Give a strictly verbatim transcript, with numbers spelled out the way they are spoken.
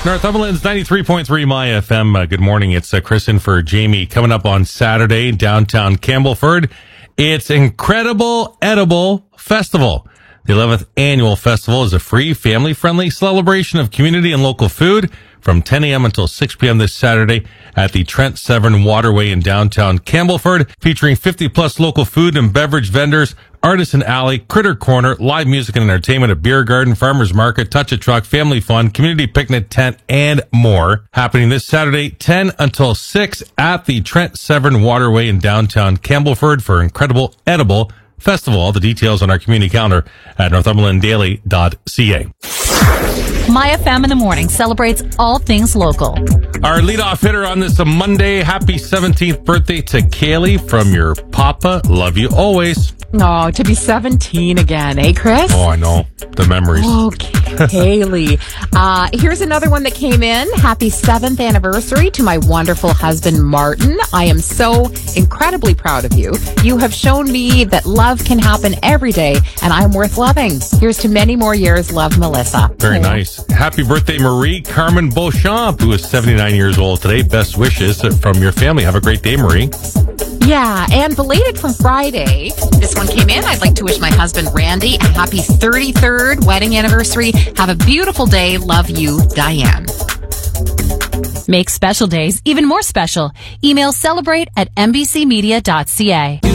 Northumberland's ninety-three point three My F M. Uh, good morning. It's uh, Chris in for Jamie. Coming up on Saturday, downtown Campbellford, it's Incredible Edible Festival. The eleventh annual festival is a free, family-friendly celebration of community and local food from ten a.m. until six p.m. this Saturday at the Trent Severn Waterway in downtown Campbellford, featuring fifty plus local food and beverage vendors, Artisan Alley, Critter Corner, live music and entertainment, a beer garden, farmers market, touch a truck, family fun, community picnic tent, and more. Happening this Saturday, ten until six at the Trent Severn Waterway in downtown Campbellford for Incredible Edible Festival. All the details on our community calendar at northumberland daily dot c a. My F M in the morning celebrates all things local. Our leadoff hitter on this Monday, happy seventeenth birthday to Kaylee from your papa. Love you always. Oh, to be seventeen again, eh, Chris? Oh, I know. The memories. Oh, Kaylee. Uh, here's another one that came in. Happy seventh anniversary to my wonderful husband, Martin. I am so incredibly proud of you. You have shown me that love can happen every day, and I'm worth loving. Here's to many more years. Love, Melissa. Very nice. Happy birthday, Marie Carmen Beauchamp, who is seventy-nine years old today. Best wishes from your family. Have a great day, Marie. Yeah, and belated from Friday, this one came in. I'd like to wish my husband, Randy, a happy thirty-third wedding anniversary. Have a beautiful day. Love you, Diane. Make special days even more special. Email celebrate at n b c media dot c a.